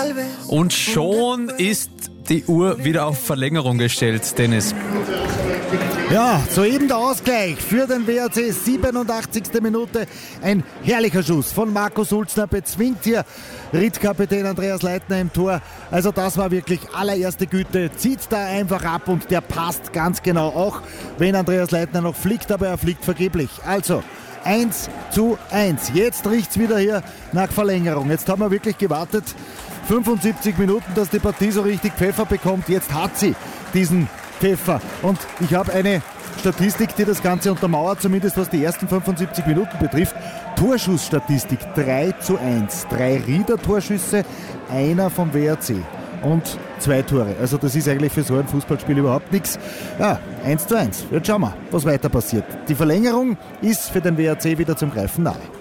Und schon ist die Uhr wieder auf Verlängerung gestellt, Dennis. Ja, soeben der Ausgleich für den WRC, 87. Minute. Ein herrlicher Schuss von Marco Sulzner, bezwingt hier Ritt-Kapitän Andreas Leitner im Tor. Also das war wirklich allererste Güte, zieht da einfach ab und der passt ganz genau, auch wenn Andreas Leitner noch fliegt, aber er fliegt vergeblich. Also 1:1. Jetzt riecht es wieder hier nach Verlängerung. Jetzt haben wir wirklich gewartet, 75 Minuten, dass die Partie so richtig Pfeffer bekommt. Jetzt hat sie diesen Pfeffer. Und ich habe eine Statistik, die das Ganze untermauert, zumindest was die ersten 75 Minuten betrifft. Torschussstatistik 3:1. 3 Rieder-Torschüsse, einer vom WRC und 2 Tore. Also das ist eigentlich für so ein Fußballspiel überhaupt nichts. Ja, 1:1. Jetzt schauen wir, was weiter passiert. Die Verlängerung ist für den WRC wieder zum Greifen nahe.